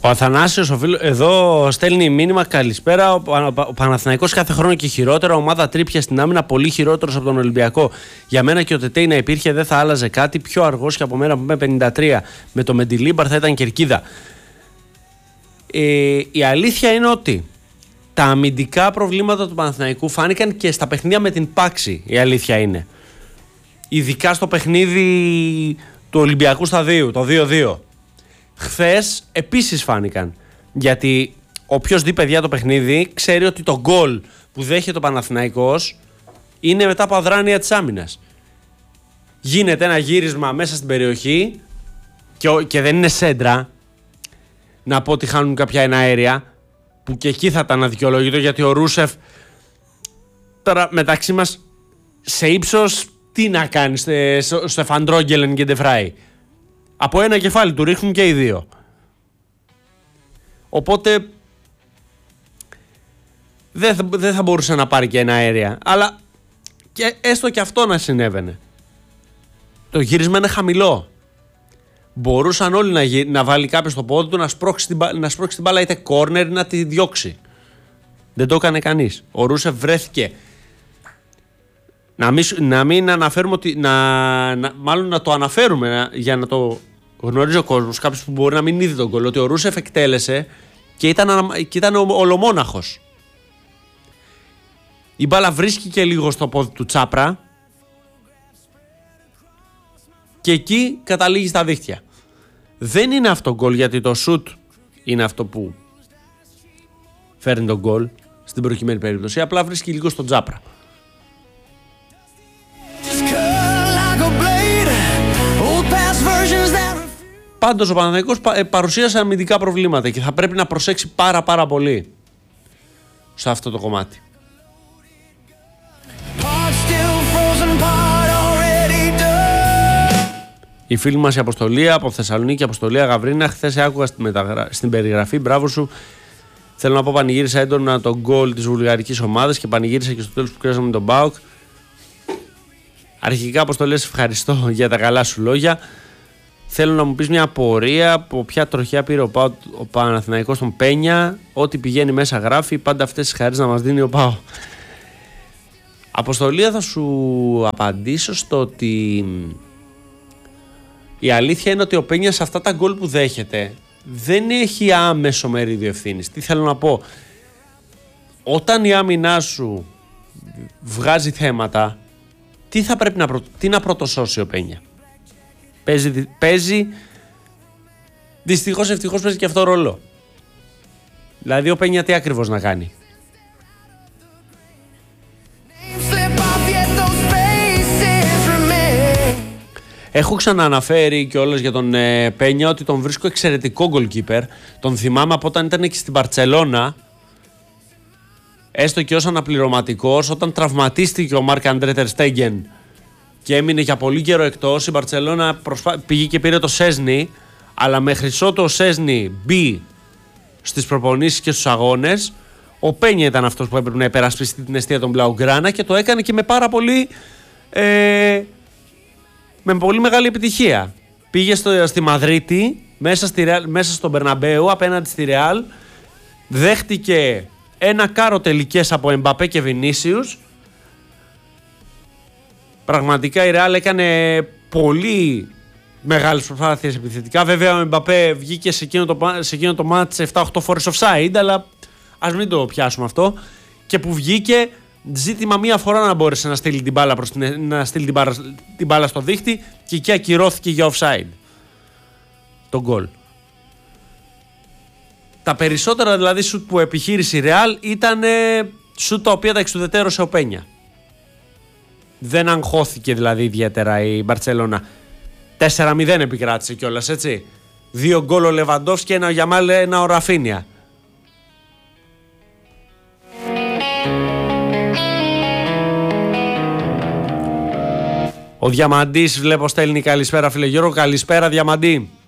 Ο Αθανάσιος εδώ στέλνει μήνυμα καλησπέρα. Ο Παναθηναϊκός κάθε χρόνο και χειρότερα. Ομάδα τρίπια στην άμυνα, πολύ χειρότερος από τον Ολυμπιακό. Για μένα και ο Τετέι να υπήρχε δεν θα άλλαζε κάτι. Πιο αργός και από μένα που είμαι 53. Με το Μεντιλίμπαρ θα ήταν κερκίδα. Η αλήθεια είναι ότι τα αμυντικά προβλήματα του Παναθηναϊκού φάνηκαν και στα παιχνίδια με την Πάξη. Η αλήθεια είναι. Ειδικά στο παιχνίδι του Ολυμπιακού Σταδίου, το 2-2. Χθες επίσης φάνηκαν. Γιατί όποιος δει παιδιά το παιχνίδι ξέρει ότι το γκολ που δέχεται ο Παναθηναϊκός είναι μετά από αδράνεια της άμυνας. Γίνεται ένα γύρισμα μέσα στην περιοχή και δεν είναι σέντρα. Να πω ότι χάνουν κάποια εναέρια που και εκεί θα ήταν αδικαιολόγητο, γιατί ο Ρούσεφ τώρα μεταξύ μας σε ύψος τι να κάνει στο Φαντρόγγελεν και Ντεφράι. Από ένα κεφάλι του ρίχνουν και οι δύο. Οπότε δεν θα μπορούσε να πάρει και ένα αέρια. Αλλά και έστω και αυτό να συνέβαινε. Το γύρισμα είναι χαμηλό. Μπορούσαν όλοι να βάλει κάποιος το πόδι του να σπρώξει την μπάλα είτε κόρνερ να τη διώξει. Δεν το έκανε κανείς. Ο Ρούσεφ βρέθηκε. Να μην αναφέρουμε ότι. Μάλλον να το αναφέρουμε για να το γνωρίζει ο κόσμος. Κάποιος που μπορεί να μην είδε τον γκολ. Ότι ο Ρούσεφ εκτέλεσε και ήταν ολομόναχος. Η μπάλα βρίσκει λίγο στο πόδι του Τσάπρα. Και εκεί καταλήγει στα δίχτυα. Δεν είναι αυτό γκολ, γιατί το σουτ είναι αυτό που φέρνει τον γκολ στην προκειμένη περίπτωση. Απλά βρίσκει λίγο στον Τσάπρα. Πάντως ο Παναθηναϊκός παρουσίασε αμυντικά προβλήματα και θα πρέπει να προσέξει πάρα πολύ σε αυτό το κομμάτι. Η φίλη μας η Αποστολή από Θεσσαλονίκη, Αποστολή Γαβρίνα, χθες άκουγα στην περιγραφή, μπράβο σου. Θέλω να πω, πανηγύρισα έντονα τον γκολ της βουλγαρικής ομάδας και πανηγύρισα και στο τέλος που κρέσαμε τον ΠΑΟΚ. Αρχικά, Αποστολή, σε ευχαριστώ για τα καλά σου λόγια. Θέλω να μου πεις μια απορία από ποια τροχιά πήρε ο Παναθηναϊκός τον Πένια. Ό,τι πηγαίνει μέσα γράφει, πάντα αυτές τις χαρές να μας δίνει ο ΠΑΟΚ. Αποστολή, θα σου απαντήσω στο ότι η αλήθεια είναι ότι ο Πένιας σε αυτά τα γκολ που δέχεται δεν έχει άμεσο μερίδιο ευθύνης. Τι θέλω να πω? Όταν η άμυνά σου βγάζει θέματα, τι να πρωτοσώσει ο Πένια? Παίζει δυστυχώς, ευτυχώς παίζει και αυτό ρόλο. Δηλαδή ο Πένια τι ακριβώς να κάνει? Έχω ξανααναφέρει κιόλας για τον Πένια ότι τον βρίσκω εξαιρετικό goalkeeper. Τον θυμάμαι από όταν ήταν και στην Μπαρτσελώνα, έστω και ως αναπληρωματικός, όταν τραυματίστηκε ο Μάρκ Αντρέ Τερ Στέγγεν και έμεινε για πολύ καιρό εκτός. Η Μπαρτσελώνα πήγε και πήρε το Σέσνι, αλλά μέχρι ότου ο Σέσνι μπει στις προπονήσεις και στους αγώνες, ο Πένια ήταν αυτός που έπρεπε να υπερασπιστεί την αιστεία των Μπλαουγκράνα και το έκανε και με πάρα πολύ... με πολύ μεγάλη επιτυχία. Πήγε στη Μαδρίτη, μέσα στο Μπερναμπέου, απέναντι στη Ρεάλ, δέχτηκε ένα κάρο τελικές από Εμπαπέ και Βινίσιους. Πραγματικά η Ρεάλ έκανε πολύ μεγάλες προσπάθειες επιθετικά. Βέβαια ο Εμπαπέ βγήκε σε εκείνο το μάτς 7-8 φορές offside, αλλά ας μην το πιάσουμε αυτό. Και που βγήκε, ζήτημα μία φορά να μπόρεσε να στείλει την μπάλα στο δίχτυ και εκεί ακυρώθηκε για offside το γκολ. Τα περισσότερα δηλαδή σουτ που επιχείρησε η Real ήταν σουτ τα οποία τα εξουδετέρωσε ο Πένια. Δεν αγχώθηκε δηλαδή ιδιαίτερα η Μπαρτσελώνα. 4-0 επικράτησε κιόλας, έτσι. 2 γκολ ο Λεβαντόφσκι, ένα ο Γιαμάλ, ένα ο Ραφίνια. Ο Διαμαντής βλέπω στέλνει καλησπέρα, φίλε Γιώργο. Καλησπέρα, Διαμαντή.